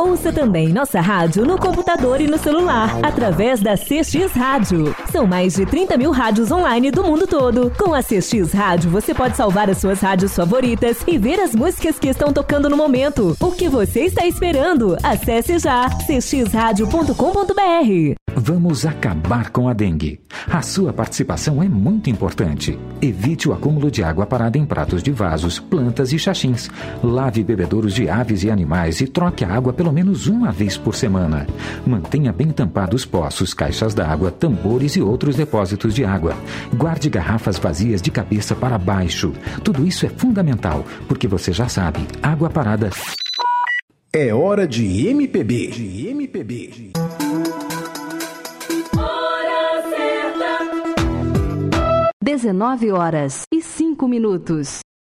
Ouça também nossa rádio no computador e no celular, através da CX Rádio. São mais de 30 mil rádios online do mundo todo. Com a CX Rádio, você pode salvar as suas rádios favoritas e ver as músicas que estão tocando no momento. O que você está esperando? Acesse já cxradio.com.br. Vamos acabar com a dengue. A sua participação é muito importante. Evite o acúmulo de água parada em pratos de vasos, plantas e xaxins. Lave bebedouros de aves e animais e troque a água pelo menos uma vez por semana. Mantenha bem tampados poços, caixas d'água, tambores e outros depósitos de água. Guarde garrafas vazias de cabeça para baixo. Tudo isso é fundamental, porque você já sabe, água parada... É hora de MPB. 19h05.